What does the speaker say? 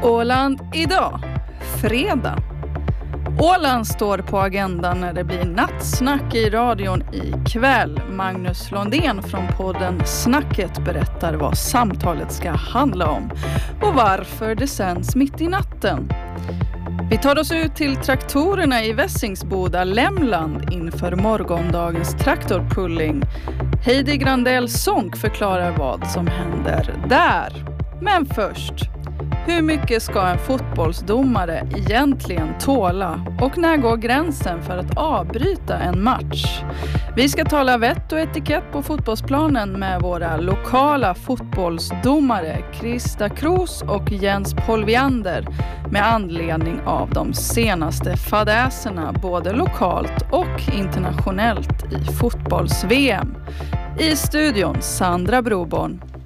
Åland idag, fredag. Åland står på agendan när det blir nattsnack i radion ikväll. Magnus Londén från podden Snacket berättar vad samtalet ska handla om och varför det sänds mitt i natten. Vi tar oss ut till traktorerna i Vässingsboda, Lämland inför morgondagens traktorpulling. Heidi Grandell Sonck förklarar vad som händer där. Men först, hur mycket ska en fotbollsdomare egentligen tåla och när går gränsen för att avbryta en match? Vi ska tala vett och etikett på fotbollsplanen med våra lokala fotbollsdomare Krista Kroos och Jens Polviander med anledning av de senaste fadäserna både lokalt och internationellt i fotbolls-VM. I studion Sandra Broborn.